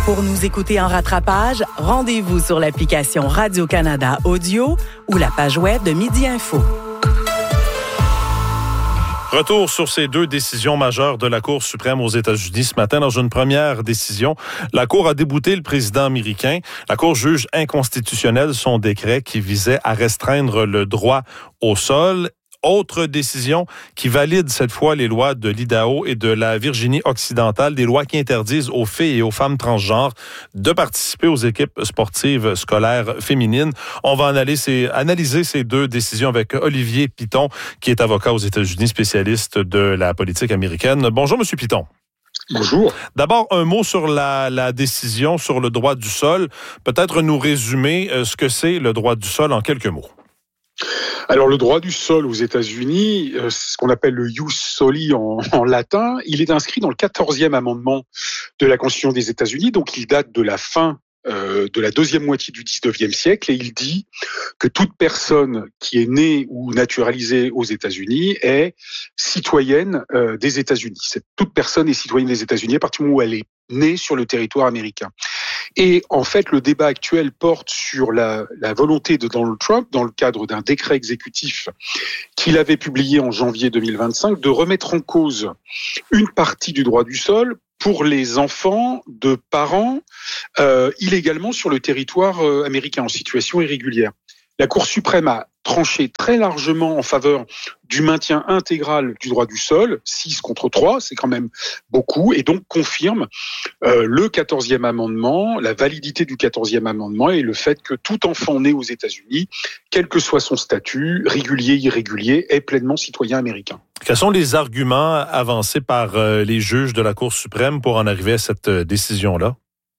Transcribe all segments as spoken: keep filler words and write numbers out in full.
Pour nous écouter en rattrapage, rendez-vous sur l'application Radio-Canada Audio ou la page web de Midi Info. Retour sur ces deux décisions majeures de la Cour suprême aux États-Unis ce matin. Dans une première décision, la Cour a débouté le président américain. La Cour juge inconstitutionnel son décret qui visait à restreindre le droit au sol. Autre décision qui valide cette fois les lois de l'Idaho et de la Virginie occidentale, des lois qui interdisent aux filles et aux femmes transgenres de participer aux équipes sportives scolaires féminines. On va analyser, analyser ces deux décisions avec Olivier Piton, qui est avocat aux États-Unis, spécialiste de la politique américaine. Bonjour, Monsieur Piton. Bonjour. D'abord, un mot sur la, la décision sur le droit du sol. Peut-être nous résumer ce que c'est le droit du sol en quelques mots. Alors, le droit du sol aux États-Unis, euh, ce qu'on appelle le ius soli en, en latin, il est inscrit dans le quatorzième amendement de la Constitution des États-Unis, donc il date de la fin euh, de la deuxième moitié du dix-neuvième siècle, et il dit que toute personne qui est née ou naturalisée aux États-Unis est citoyenne euh, des États-Unis. Cette, toute personne est citoyenne des États-Unis à partir du moment où elle est née sur le territoire américain. Et en fait, le débat actuel porte sur la, la volonté de Donald Trump, dans le cadre d'un décret exécutif qu'il avait publié en janvier deux mille vingt-cinq, de remettre en cause une partie du droit du sol pour les enfants de parents euh, illégalement sur le territoire euh, américain en situation irrégulière. La Cour suprême a tranché très largement en faveur du maintien intégral du droit du sol, six contre trois, c'est quand même beaucoup, et donc confirme euh, le quatorzième amendement, la validité du quatorzième amendement et le fait que tout enfant né aux États-Unis, quel que soit son statut, régulier, irrégulier, est pleinement citoyen américain. Quels sont les arguments avancés par euh, les juges de la Cour suprême pour en arriver à cette euh, décision-là?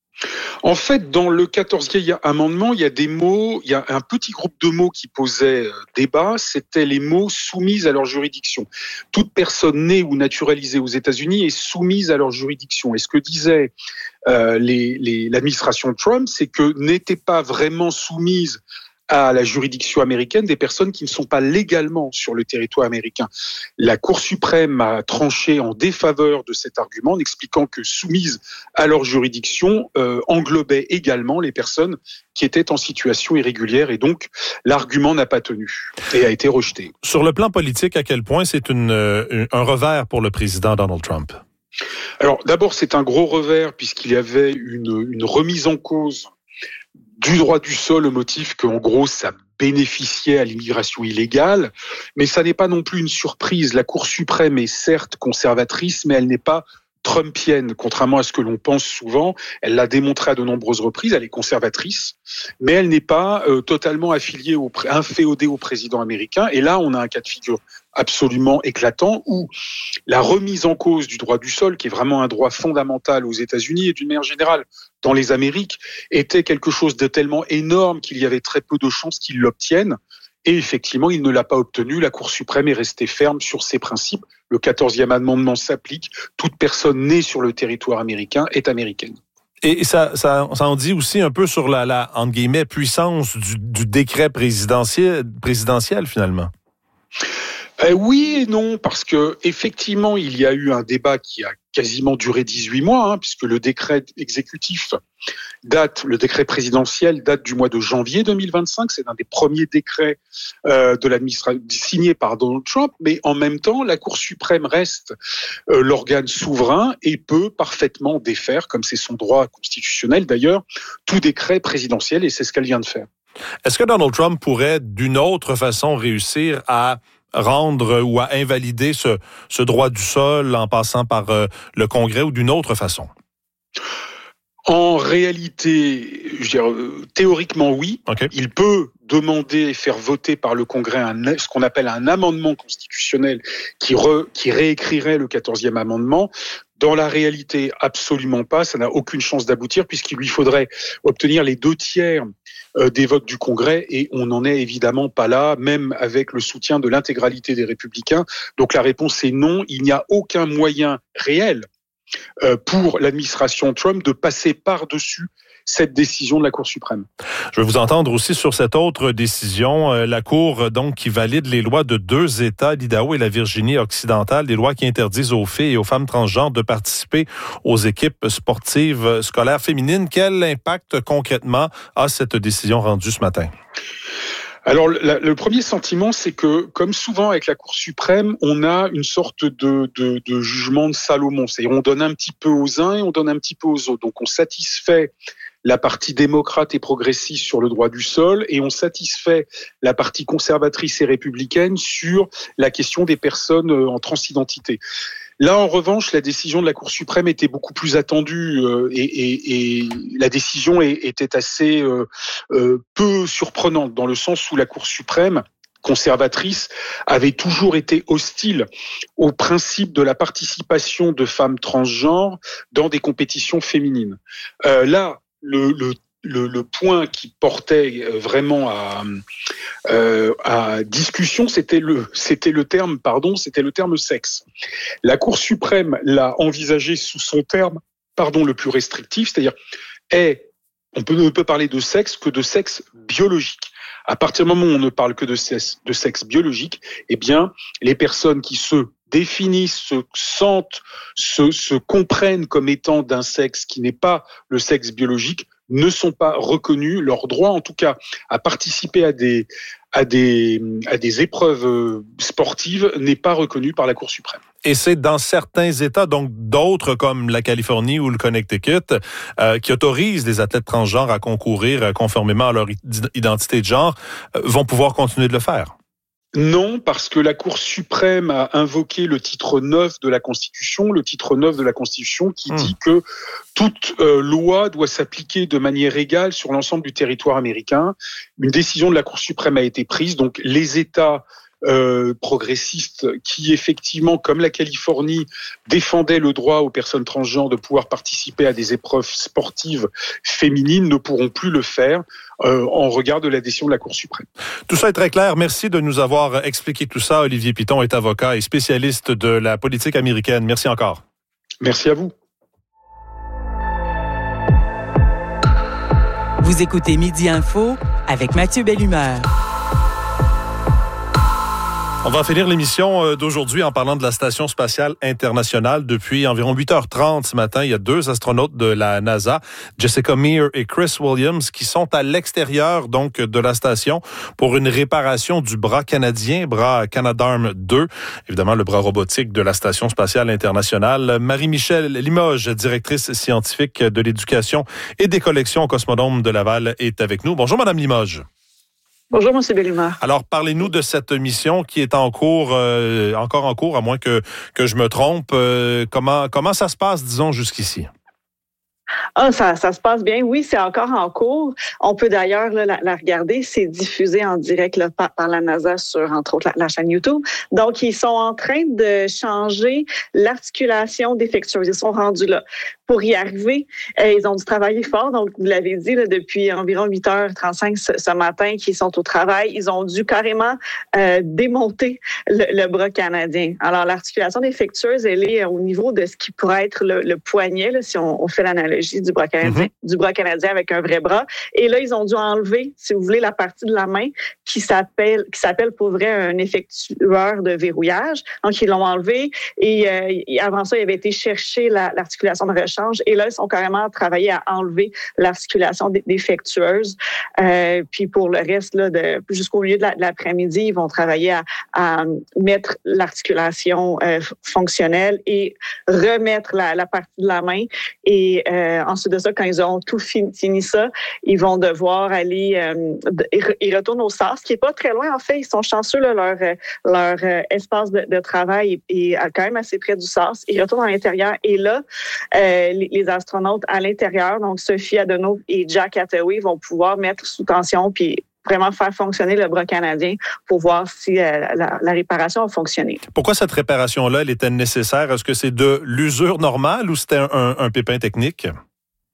En fait, dans le quatorzième amendement, il y a des mots, il y a un petit groupe de mots qui posait débat, c'était les mots soumises à leur juridiction. Toute personne née ou naturalisée aux États-Unis est soumise à leur juridiction. Et ce que disait euh, les, les, l'administration Trump, c'est que n'étaient pas vraiment soumises à la juridiction américaine des personnes qui ne sont pas légalement sur le territoire américain. La Cour suprême a tranché en défaveur de cet argument en expliquant que soumise à leur juridiction euh, englobait également les personnes qui étaient en situation irrégulière et donc l'argument n'a pas tenu et a été rejeté. Sur le plan politique, à quel point c'est une, une, un revers pour le président Donald Trump? Alors d'abord, c'est un gros revers puisqu'il y avait une, une remise en cause du droit du sol au motif qu'en gros, ça bénéficiait à l'immigration illégale, mais ça n'est pas non plus une surprise. La Cour suprême est certes conservatrice, mais elle n'est pas trumpienne, contrairement à ce que l'on pense souvent. Elle l'a démontré à de nombreuses reprises, elle est conservatrice, mais elle n'est pas euh, totalement affiliée, au, inféodée au président américain. Et là, on a un cas de figure absolument éclatant où la remise en cause du droit du sol, qui est vraiment un droit fondamental aux États-Unis et d'une manière générale dans les Amériques, était quelque chose de tellement énorme qu'il y avait très peu de chances qu'ils l'obtiennent. Et effectivement, il ne l'a pas obtenu. La Cour suprême est restée ferme sur ses principes. Le quatorzième amendement s'applique. Toute personne née sur le territoire américain est américaine. Et ça, ça, ça en dit aussi un peu sur la, la entre guillemets, puissance du, du décret présidentiel, présidentiel finalement. Euh, oui et non, parce que effectivement, il y a eu un débat qui a quasiment duré dix-huit mois, hein, puisque le décret exécutif date, le décret présidentiel date du mois de janvier deux mille vingt-cinq. C'est un des premiers décrets euh, de l'administration signé par Donald Trump, mais en même temps, la Cour suprême reste euh, l'organe souverain et peut parfaitement défaire, comme c'est son droit constitutionnel d'ailleurs, tout décret présidentiel, et c'est ce qu'elle vient de faire. Est-ce que Donald Trump pourrait, d'une autre façon, réussir à rendre ou à invalider ce, ce droit du sol en passant par euh, le Congrès ou d'une autre façon? En réalité, je dirais, euh, théoriquement oui. Okay. Il peut demander et faire voter par le Congrès un, ce qu'on appelle un amendement constitutionnel qui, re, qui réécrirait le quatorzième amendement. Dans la réalité, absolument pas. Ça n'a aucune chance d'aboutir puisqu'il lui faudrait obtenir les deux tiers des votes du Congrès et on n'en est évidemment pas là, même avec le soutien de l'intégralité des Républicains. Donc la réponse est non. Il n'y a aucun moyen réel pour l'administration Trump de passer par-dessus cette décision de la Cour suprême. Je vais vous entendre aussi sur cette autre décision. La Cour, donc, qui valide les lois de deux États, l'Idaho et la Virginie occidentale, des lois qui interdisent aux filles et aux femmes transgenres de participer aux équipes sportives scolaires féminines. Quel impact concrètement a cette décision rendue ce matin? Alors, la, le premier sentiment, c'est que, comme souvent avec la Cour suprême, on a une sorte de, de, de jugement de Salomon. C'est-à-dire, on donne un petit peu aux uns et on donne un petit peu aux autres. Donc, on satisfait la partie démocrate et progressiste sur le droit du sol et on satisfait la partie conservatrice et républicaine sur la question des personnes en transidentité. Là, en revanche, la décision de la Cour suprême était beaucoup plus attendue euh, et, et, et la décision était assez euh, euh, peu surprenante dans le sens où la Cour suprême conservatrice avait toujours été hostile au principe de la participation de femmes transgenres dans des compétitions féminines. Euh, là, le, le Le, le point qui portait vraiment à, euh, à discussion, c'était le, c'était le terme, pardon, c'était le terme sexe. La Cour suprême l'a envisagé sous son terme, pardon, le plus restrictif, c'est-à-dire, est, on peut, ne peut parler de sexe que de sexe biologique. À partir du moment où on ne parle que de sexe, de sexe biologique, eh bien, les personnes qui se définissent, se sentent, se, se comprennent comme étant d'un sexe qui n'est pas le sexe biologique, ne sont pas reconnus, leur droit en tout cas à participer à des, à des, à des épreuves sportives n'est pas reconnu par la Cour suprême. Et c'est dans certains États, donc d'autres comme la Californie ou le Connecticut, euh, qui autorisent les athlètes transgenres à concourir conformément à leur identité de genre, euh, vont pouvoir continuer de le faire. Non, parce que la Cour suprême a invoqué le titre neuf de la Constitution, le titre neuf de la Constitution qui mmh. dit que toute euh, loi doit s'appliquer de manière égale sur l'ensemble du territoire américain. Une décision de la Cour suprême a été prise, donc les États Euh, progressistes qui, effectivement, comme la Californie, défendaient le droit aux personnes transgenres de pouvoir participer à des épreuves sportives féminines, ne pourront plus le faire euh, en regard de la décision de la Cour suprême. Tout ça est très clair. Merci de nous avoir expliqué tout ça. Olivier Piton est avocat et spécialiste de la politique américaine. Merci encore. Merci à vous. Vous écoutez Midi Info avec Mathieu Bellumeur. On va finir l'émission d'aujourd'hui en parlant de la Station spatiale internationale. Depuis environ huit heures trente ce matin, il y a deux astronautes de la NASA, Jessica Meir et Chris Williams, qui sont à l'extérieur donc de la station pour une réparation du bras canadien, bras Canadarm deux, évidemment le bras robotique de la Station spatiale internationale. Marie-Michèle Limoges, directrice scientifique de l'éducation et des collections au Cosmodome de Laval, est avec nous. Bonjour, Madame Limoges. Bonjour, M. Bellumeur. Alors, parlez-nous de cette mission qui est en cours, euh, encore en cours, à moins que, que je me trompe. Euh, comment, comment ça se passe, disons, jusqu'ici? Ah, ça, ça se passe bien. Oui, c'est encore en cours. On peut d'ailleurs là, la, la regarder. C'est diffusé en direct là, par, par la NASA sur, entre autres, la, la chaîne YouTube. Donc, ils sont en train de changer l'articulation défectueuse. Ils sont rendus là. Pour y arriver, euh, ils ont dû travailler fort. Donc, vous l'avez dit, là, depuis environ huit heures trente-cinq ce, ce matin qu'ils sont au travail, ils ont dû carrément euh, démonter le, le bras canadien. Alors, l'articulation défectueuse, elle est au niveau de ce qui pourrait être le, le poignet, là, si on, on fait l'analogie du bras canadien, mm-hmm. du bras canadien avec un vrai bras. Et là, ils ont dû enlever, si vous voulez, la partie de la main qui s'appelle, qui s'appelle pour vrai un effectueur de verrouillage. Donc, ils l'ont enlevé et euh, avant ça, il avait été chercher la, l'articulation de rechange. Et là, ils sont carrément travaillés à enlever l'articulation défectueuse. Euh, puis pour le reste, là, de, jusqu'au milieu de, la, de l'après-midi, ils vont travailler à, à mettre l'articulation euh, fonctionnelle et remettre la, la partie de la main. Et euh, ensuite de ça, quand ils auront tout fini, fini ça, ils vont devoir aller... Euh, ils retournent au S A R S, qui n'est pas très loin. En fait, ils sont chanceux. Là, leur leur euh, espace de, de travail est, est quand même assez près du S A R S. Ils retournent à l'intérieur. Et là, euh, Les, les astronautes à l'intérieur, donc Sophie Adenauer et Jack Hathaway, vont pouvoir mettre sous tension puis vraiment faire fonctionner le bras canadien pour voir si euh, la, la réparation a fonctionné. Pourquoi cette réparation-là, elle était nécessaire? Est-ce que c'est de l'usure normale ou c'était un, un, un pépin technique?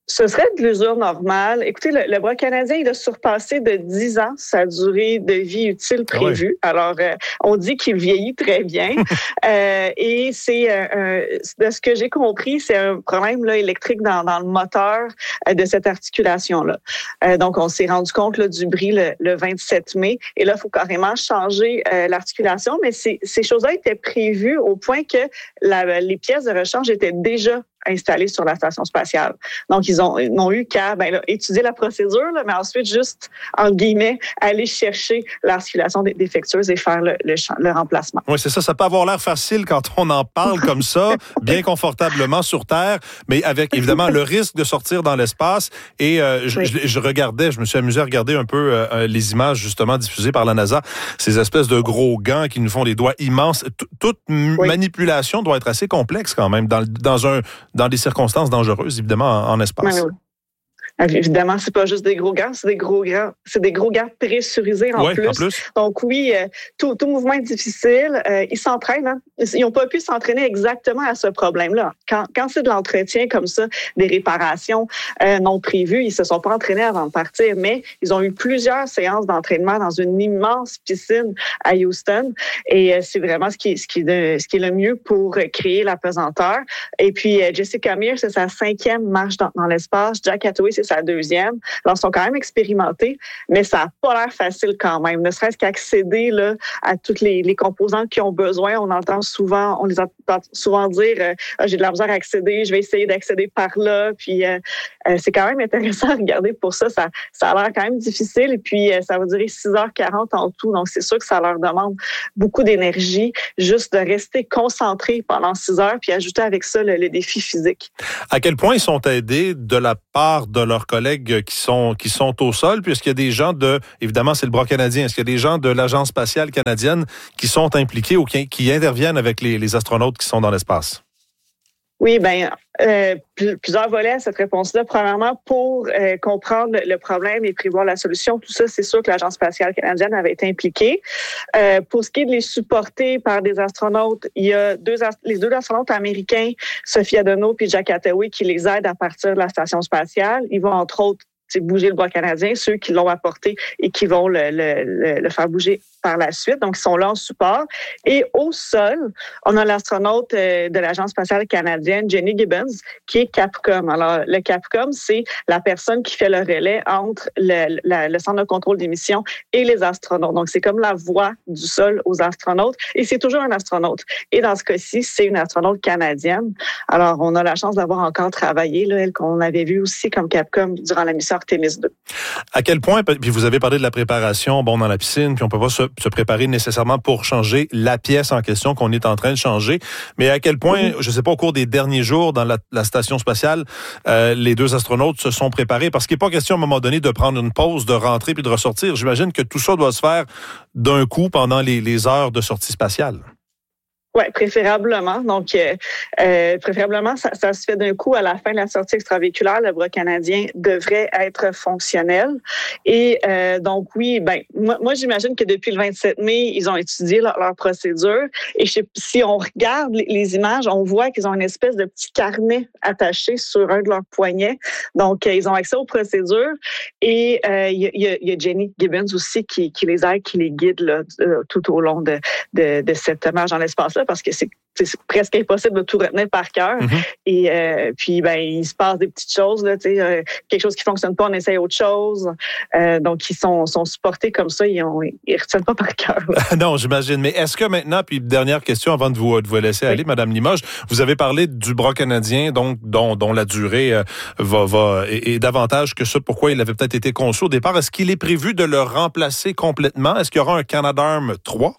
Ce serait de l'usure normale. Écoutez, le, le bras canadien, il a surpassé de dix ans sa durée de vie utile prévue. Ah ouais. Alors, euh, on dit qu'il vieillit très bien. euh, et c'est, euh, de ce que j'ai compris, c'est un problème là, électrique dans, dans le moteur euh, de cette articulation-là. Euh, donc, on s'est rendu compte là, du bris le, le vingt-sept mai. Et là, il faut carrément changer euh, l'articulation. Mais ces, ces choses-là étaient prévues au point que la, les pièces de rechange étaient déjà installés sur la station spatiale. Donc, ils ont, ils n'ont eu qu'à ben, là, étudier la procédure, là, mais ensuite, juste, en guillemets, aller chercher l'articulation défectueuse et faire le, le, le remplacement. Oui, c'est ça. Ça peut avoir l'air facile quand on en parle comme ça, bien confortablement sur Terre, mais avec, évidemment, le risque de sortir dans l'espace. Et euh, je, oui. je, je regardais, je me suis amusé à regarder un peu euh, les images, justement, diffusées par la NASA, ces espèces de gros gants qui nous font des doigts immenses. T- toute oui. manipulation doit être assez complexe quand même dans, dans un dans des circonstances dangereuses, évidemment, en, en espace. Oui, oui. Évidemment, c'est pas juste des gros gants, c'est des gros gants, c'est des gros gants pressurisés en, ouais, plus. en plus. Donc oui, euh, tout, tout mouvement est difficile. Euh, ils s'entraînent, hein? Ils n'ont pas pu s'entraîner exactement à ce problème-là. Quand, quand c'est de l'entretien comme ça, des réparations euh, non prévues, ils se sont pas entraînés avant de partir, mais ils ont eu plusieurs séances d'entraînement dans une immense piscine à Houston. Et euh, c'est vraiment ce qui, ce qui, de, ce qui est le mieux pour créer la pesanteur. Et puis euh, Jessica Meir, c'est sa cinquième marche dans, dans l'espace. Jack Hathaway, c'est sa deuxième. Alors, ils sont quand même expérimentés, mais ça n'a pas l'air facile quand même. Ne serait-ce qu'accéder là, à toutes les, les composants qui ont besoin. On entend souvent, on les entend souvent dire euh, ah, j'ai de la misère à accéder, je vais essayer d'accéder par là. Puis euh, euh, c'est quand même intéressant à regarder pour ça. Ça, ça a l'air quand même difficile. Et puis, euh, ça va durer six heures quarante en tout. Donc, c'est sûr que ça leur demande beaucoup d'énergie, juste de rester concentrés pendant six heures, puis ajouter avec ça le, le défi physique. À quel point ils sont aidés de la part de leurs collègues qui sont qui sont au sol, puis est-ce qu'il y a des gens de, évidemment c'est le bras canadien, est-ce qu'il y a des gens de l'Agence spatiale canadienne qui sont impliqués ou qui, qui interviennent avec les, les astronautes qui sont dans l'espace? Oui, bien, euh, plusieurs volets à cette réponse-là. Premièrement, pour euh, comprendre le problème et prévoir la solution, tout ça, c'est sûr que l'Agence spatiale canadienne avait été impliquée. Euh, pour ce qui est de les supporter par des astronautes, il y a deux les deux astronautes américains, Sophia Dono et Jack Hathaway, qui les aident à partir de la station spatiale. Ils vont, entre autres, c'est bouger le bras canadien, ceux qui l'ont apporté et qui vont le, le, le, le faire bouger par la suite. Donc, ils sont là en support. Et au sol, on a l'astronaute de l'Agence spatiale canadienne, Jenny Gibbons, qui est Capcom. Alors, le Capcom, c'est la personne qui fait le relais entre le, le, le centre de contrôle des missions et les astronautes. Donc, c'est comme la voix du sol aux astronautes. Et c'est toujours un astronaute. Et dans ce cas-ci, c'est une astronaute canadienne. Alors, on a la chance d'avoir encore travaillé, là, elle qu'on avait vue aussi comme Capcom durant la mission Artemis deux. À quel point, puis vous avez parlé de la préparation, bon, dans la piscine, puis on peut pas se, se préparer nécessairement pour changer la pièce en question qu'on est en train de changer, mais à quel point, mm-hmm. je sais pas, au cours des derniers jours dans la, la station spatiale, euh, les deux astronautes se sont préparés, parce qu'il n'est pas question à un moment donné de prendre une pause, de rentrer puis de ressortir. J'imagine que tout ça doit se faire d'un coup pendant les, les heures de sortie spatiale. Oui, préférablement. Donc, euh, euh, préférablement, ça, ça se fait d'un coup à la fin de la sortie extravéhiculaire. Le bras canadien devrait être fonctionnel. Et euh, donc, oui, ben moi, moi, j'imagine que depuis le vingt-sept mai, ils ont étudié leur, leur procédure. Et je sais, si on regarde les, les images, on voit qu'ils ont une espèce de petit carnet attaché sur un de leurs poignets. Donc, euh, ils ont accès aux procédures. Et il euh, y, y, y a Jenny Gibbons aussi qui, qui les aide, qui les guide là, tout au long de, de, de cette marche dans l'espace. Parce que c'est, c'est presque impossible de tout retenir par cœur. Mm-hmm. Et euh, puis, ben, il se passe des petites choses. Là, euh, quelque chose qui ne fonctionne pas, on essaye autre chose. Euh, donc, ils sont, sont supportés comme ça. Ils ne retiennent pas par cœur. Non, j'imagine. Mais est-ce que maintenant, puis dernière question avant de vous, de vous laisser aller, oui. Madame Limoges, vous avez parlé du bras canadien, donc dont, dont la durée euh, va, va est, est davantage que ça. Pourquoi il avait peut-être été conçu au départ. Est-ce qu'il est prévu de le remplacer complètement? Est-ce qu'il y aura un Canadarm trois?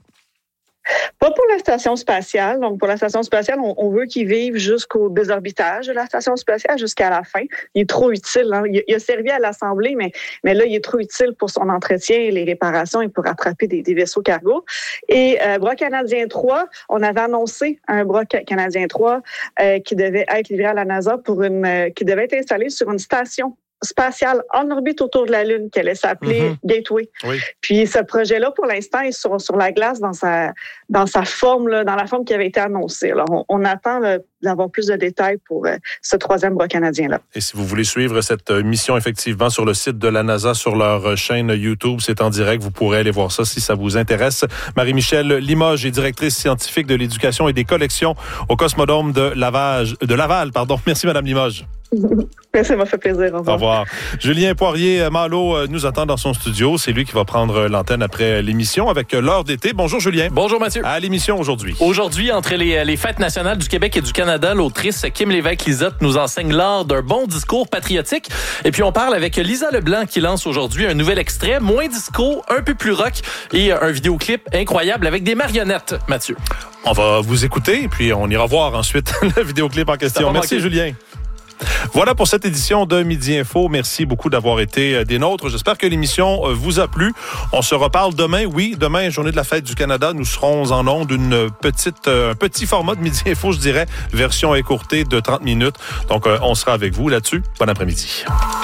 Pas pour la station spatiale. Donc, pour la station spatiale, on, on veut qu'il vive jusqu'au désorbitage de la station spatiale, jusqu'à la fin. Il est trop utile. Hein. Il, il a servi à l'Assemblée, mais, mais là, il est trop utile pour son entretien et les réparations et pour attraper des, des vaisseaux cargo. Et euh, bras canadien trois, on avait annoncé un bras canadien trois euh, qui devait être livré à la NASA pour une, euh, qui devait être installé sur une station spatiale en orbite autour de la Lune qui allait s'appeler mm-hmm. Gateway. Oui. Puis ce projet-là, pour l'instant, est sur, sur la glace dans sa, dans sa forme, là, dans la forme qui avait été annoncée. Alors, on, on attend là, d'avoir plus de détails pour euh, ce troisième bras canadien-là. Et si vous voulez suivre cette mission, effectivement, sur le site de la NASA, sur leur chaîne YouTube, c'est en direct. Vous pourrez aller voir ça si ça vous intéresse. Marie-Michèle Limoges est directrice scientifique de l'éducation et des collections au Cosmodome de Laval. De Laval, pardon. Merci, Madame Limoges. Ça m'a fait plaisir. Au revoir. Au revoir. Julien Poirier-Malo nous attend dans son studio. C'est lui qui va prendre l'antenne après l'émission avec l'heure d'été. Bonjour, Julien. Bonjour, Mathieu. À l'émission aujourd'hui. Aujourd'hui, entre les, les fêtes nationales du Québec et du Canada, l'autrice Kim Lévesque-Lizotte nous enseigne l'art d'un bon discours patriotique. Et puis, on parle avec Lisa Leblanc qui lance aujourd'hui un nouvel extrait, moins disco, un peu plus rock et un vidéoclip incroyable avec des marionnettes, Mathieu. On va vous écouter et puis on ira voir ensuite le vidéoclip en question. Merci, manquer. Julien. Voilà pour cette édition de Midi Info. Merci beaucoup d'avoir été des nôtres. J'espère que l'émission vous a plu. On se reparle demain. Oui, demain, journée de la fête du Canada. Nous serons en ondes d'une petite, un petit format de Midi Info, je dirais, version écourtée de trente minutes. Donc, on sera avec vous là-dessus. Bon après-midi.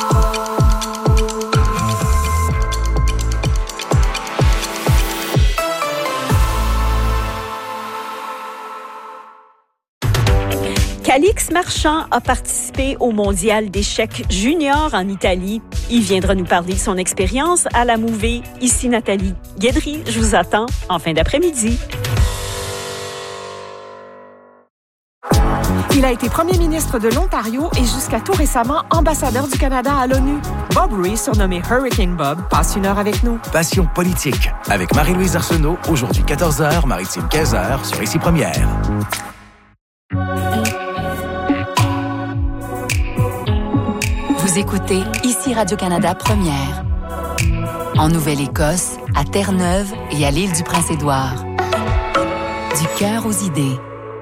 Alix Marchand a participé au mondial d'échecs junior en Italie. Il viendra nous parler de son expérience à la mouvée. Ici Nathalie Guédry, je vous attends en fin d'après-midi. Il a été premier ministre de l'Ontario et jusqu'à tout récemment ambassadeur du Canada à l'ONU. Bob Ray, surnommé Hurricane Bob, passe une heure avec nous. Passion politique avec Marie-Louise Arsenault, aujourd'hui quatorze heures, Maritime quinze heures sur Ici Première. Vous écoutez Ici Radio-Canada Première. En Nouvelle-Écosse, à Terre-Neuve et à l'île du Prince-Édouard. Du cœur aux idées.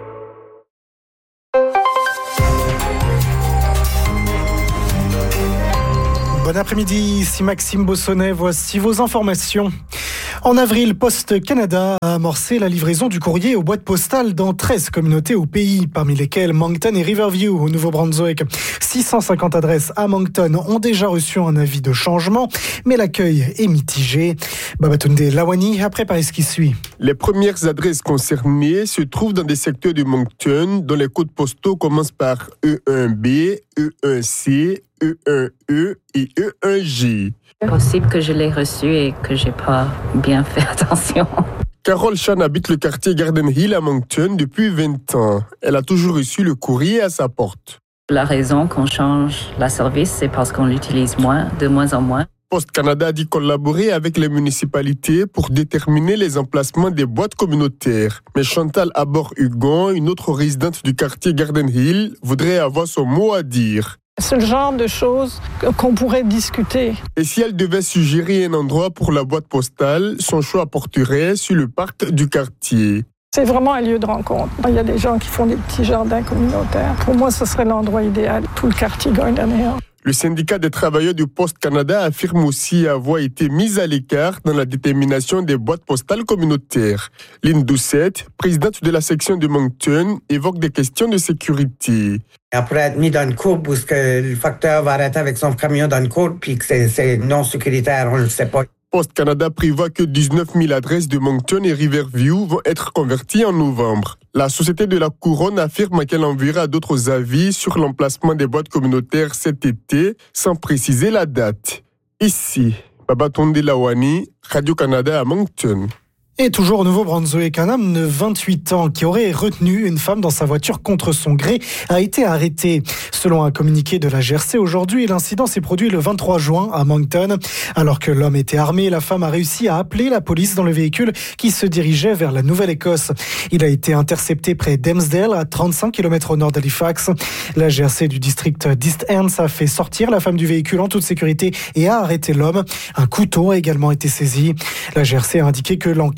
Bon après-midi, ici Maxime Bossonnet, voici vos informations. En avril, Poste Canada a amorcé la livraison du courrier aux boîtes postales dans treize communautés au pays, parmi lesquelles Moncton et Riverview au Nouveau-Brunswick. six cent cinquante adresses à Moncton ont déjà reçu un avis de changement, mais l'accueil est mitigé. Babatunde Lawani a préparé ce qui suit. Les premières adresses concernées se trouvent dans des secteurs de Moncton, dont les codes postaux commencent par E un B, E un C, E un E et E un G. C'est possible que je l'ai reçu et que j'ai pas bien fait attention. Carole Chan habite le quartier Garden Hill à Moncton depuis vingt ans. Elle a toujours reçu le courrier à sa porte. La raison qu'on change la service, c'est parce qu'on l'utilise moins, de moins en moins. Poste Canada a dit collaborer avec les municipalités pour déterminer les emplacements des boîtes communautaires. Mais Chantal Abor-Hugon, une autre résidente du quartier Garden Hill, voudrait avoir son mot à dire. C'est le genre de choses qu'on pourrait discuter. Et si elle devait suggérer un endroit pour la boîte postale, son choix porterait sur le parc du quartier. C'est vraiment un lieu de rencontre. Il y a des gens qui font des petits jardins communautaires. Pour moi, ce serait l'endroit idéal, tout le quartier Garden Hill. Le syndicat des travailleurs du Poste Canada affirme aussi avoir été mis à l'écart dans la détermination des boîtes postales communautaires. Lynn Doucette, présidente de la section de Moncton, évoque des questions de sécurité. Elle pourrait être mise dans une courbe où le facteur va arrêter avec son camion dans une courbe puis que c'est, c'est non sécuritaire, on ne le sait pas. Poste Canada prévoit que dix-neuf mille adresses de Moncton et Riverview vont être converties en novembre. La Société de la Couronne affirme qu'elle enverra d'autres avis sur l'emplacement des boîtes communautaires cet été, sans préciser la date. Ici, Babatunde Lawani, Radio-Canada à Moncton. Et toujours au Nouveau-Brunswick, un homme de vingt-huit ans qui aurait retenu une femme dans sa voiture contre son gré a été arrêté. Selon un communiqué de la G R C aujourd'hui, l'incident s'est produit le vingt-trois juin à Moncton. Alors que l'homme était armé, la femme a réussi à appeler la police dans le véhicule qui se dirigeait vers la Nouvelle-Écosse. Il a été intercepté près d'Emsdale, à trente-cinq kilomètres au nord d'Halifax. La G R C du district d'East End a fait sortir la femme du véhicule en toute sécurité et a arrêté l'homme. Un couteau a également été saisi. La G R C a indiqué que l'enquête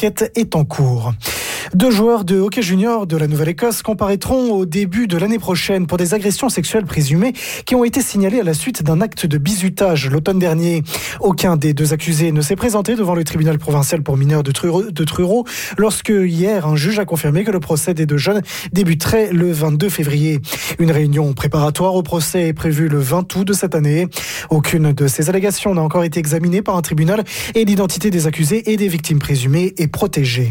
l'enquête est en cours. Deux joueurs de hockey junior de la Nouvelle-Écosse comparaîtront au début de l'année prochaine pour des agressions sexuelles présumées qui ont été signalées à la suite d'un acte de bizutage l'automne dernier. Aucun des deux accusés ne s'est présenté devant le tribunal provincial pour mineurs de Truro lorsque hier un juge a confirmé que le procès des deux jeunes débuterait le vingt-deux février. Une réunion préparatoire au procès est prévue le vingt août de cette année. Aucune de ces allégations n'a encore été examinée par un tribunal et l'identité des accusés et des victimes présumées est protégée.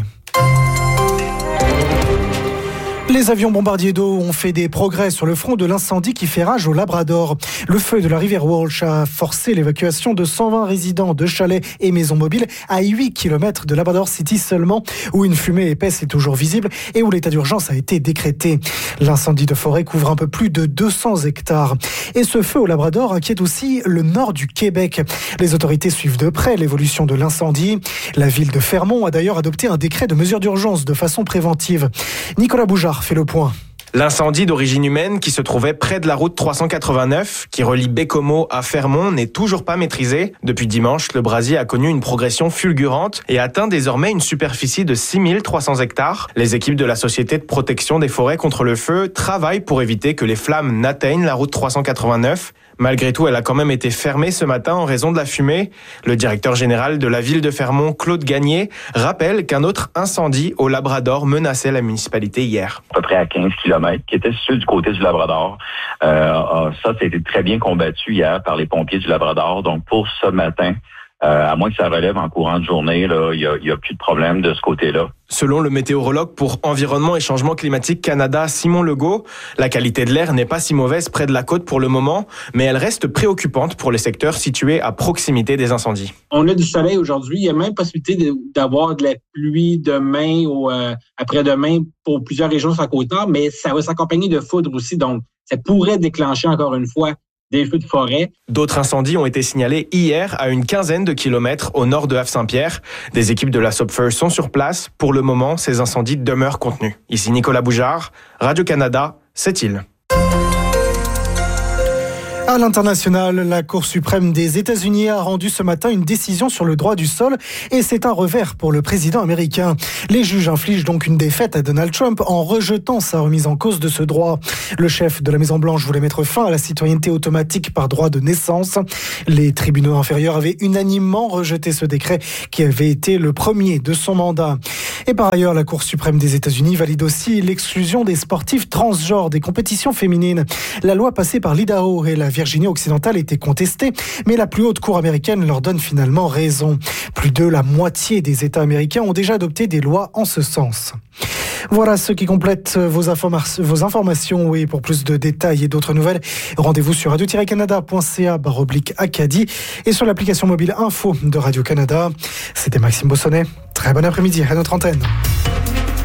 Les avions bombardiers d'eau ont fait des progrès sur le front de l'incendie qui fait rage au Labrador. Le feu de la rivière Walsh a forcé l'évacuation de cent vingt résidents de chalets et maisons mobiles à huit kilomètres de Labrador City seulement, où une fumée épaisse est toujours visible et où l'état d'urgence a été décrété. L'incendie de forêt couvre un peu plus de deux cents hectares. Et ce feu au Labrador inquiète aussi le nord du Québec. Les autorités suivent de près l'évolution de l'incendie. La ville de Fermont a d'ailleurs adopté un décret de mesure d'urgence de façon préventive. Nicolas Boujard fait le point. L'incendie d'origine humaine qui se trouvait près de la route trois cent quatre-vingt-neuf, qui relie Bécomo à Fermont, n'est toujours pas maîtrisé. Depuis dimanche, le brasier a connu une progression fulgurante et atteint désormais une superficie de six mille trois cents hectares. Les équipes de la Société de protection des forêts contre le feu travaillent pour éviter que les flammes n'atteignent la route trois cent quatre-vingt-neuf. Malgré tout, elle a quand même été fermée ce matin en raison de la fumée. Le directeur général de la ville de Fermont, Claude Gagné, rappelle qu'un autre incendie au Labrador menaçait la municipalité hier. À peu près à quinze kilomètres, qui était situé du côté du Labrador. Euh, ça, ça a été très bien combattu hier par les pompiers du Labrador. Donc, pour ce matin, euh, à moins que ça relève en courant de journée, là, il y a, il y a plus de problème de ce côté-là. Selon le météorologue pour Environnement et Changement climatique Canada, Simon Legault, la qualité de l'air n'est pas si mauvaise près de la côte pour le moment, mais elle reste préoccupante pour les secteurs situés à proximité des incendies. On a du soleil aujourd'hui. Il y a même possibilité de, d'avoir de la pluie demain ou euh, après-demain pour plusieurs régions sur la côte nord, mais ça va s'accompagner de foudre aussi. Donc, ça pourrait déclencher encore une fois des feux de forêt. D'autres incendies ont été signalés hier à une quinzaine de kilomètres au nord de Havre-Saint-Pierre. Des équipes de la Sopfer sont sur place. Pour le moment, ces incendies demeurent contenus. Ici Nicolas Boujard, Radio-Canada, Sept-Îles. À l'international, la Cour suprême des États-Unis a rendu ce matin une décision sur le droit du sol et c'est un revers pour le président américain. Les juges infligent donc une défaite à Donald Trump en rejetant sa remise en cause de ce droit. Le chef de la Maison-Blanche voulait mettre fin à la citoyenneté automatique par droit de naissance. Les tribunaux inférieurs avaient unanimement rejeté ce décret qui avait été le premier de son mandat. Et par ailleurs, la Cour suprême des États-Unis valide aussi l'exclusion des sportifs transgenres des compétitions féminines. La loi passée par l'Idaho et la Virginie occidentale était contestée, mais la plus haute cour américaine leur donne finalement raison. Plus de la moitié des États américains ont déjà adopté des lois en ce sens. Voilà ce qui complète vos, informa- vos informations. Oui, pour plus de détails et d'autres nouvelles, rendez-vous sur radio tiret canada point c a barre oblique Acadie et sur l'application mobile info de Radio-Canada. C'était Maxime Bossonnet. Très bon après-midi à notre antenne.